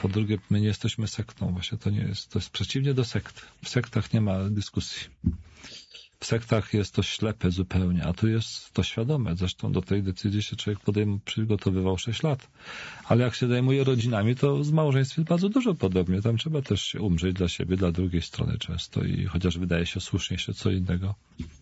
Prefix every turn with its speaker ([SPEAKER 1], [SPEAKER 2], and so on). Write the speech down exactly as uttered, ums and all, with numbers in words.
[SPEAKER 1] po drugie my nie jesteśmy sektą. Właśnie to nie jest, to jest przeciwnie do sekt. W sektach nie ma dyskusji. W sektach jest to ślepe zupełnie, a tu jest to świadome. Zresztą do tej decyzji się człowiek podejm- przygotowywał sześć lat. Ale jak się zajmuje rodzinami, to z małżeństwem jest bardzo dużo podobnie. Tam trzeba też się umrzeć dla siebie, dla drugiej strony często i chociaż wydaje się słusznie jeszcze co innego.